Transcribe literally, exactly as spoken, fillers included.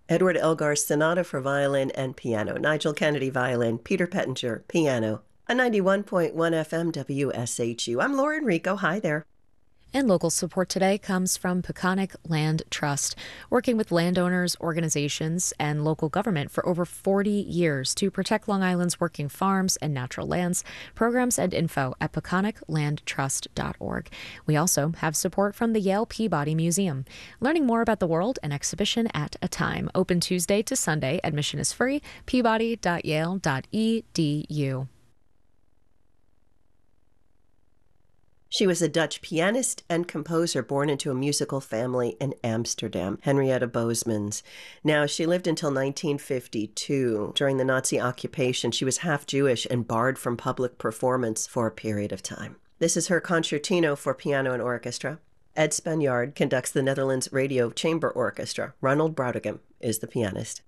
Edward Elgar's Sonata for Violin and Piano, Nigel Kennedy violin, Peter Pettinger piano. On ninety-one point one F M W S H U. I'm Lauren Rico. Hi there. And local support today comes from Peconic Land Trust, working with landowners, organizations, and local government for over forty years to protect Long Island's working farms and natural lands. Programs and info at peconic land trust dot org. We also have support from the Yale Peabody Museum. Learning more about the world, an exhibition at a time. Open Tuesday to Sunday. Admission is free. peabody dot yale dot e d u. She was a Dutch pianist and composer born into a musical family in Amsterdam, Henrietta Boesmans. Now, she lived until nineteen fifty-two. During the Nazi occupation, she was half Jewish and barred from public performance for a period of time. This is her concertino for piano and orchestra. Ed Spanjaard conducts the Netherlands Radio Chamber Orchestra. Ronald Brautigam is the pianist.